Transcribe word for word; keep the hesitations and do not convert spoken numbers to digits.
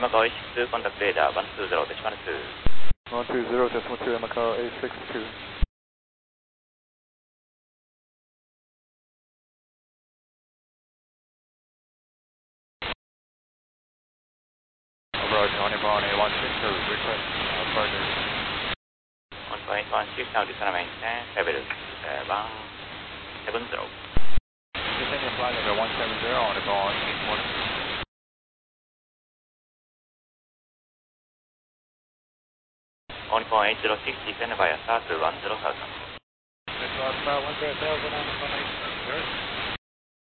Yamakawa A six two, contact radar one two zero, decimal two. one two zero, decimal two, Yamakawa A six two. Roger, Honeypond A one six two, request further. Honeypond eight one six, now descend maintain, level one seven zero. Descending flight level one seven zero, Honeypond eight one six. Honeypond eight zero six, descend via start to one zero thousand. That's about one zero thousand, Honeypond eight zero.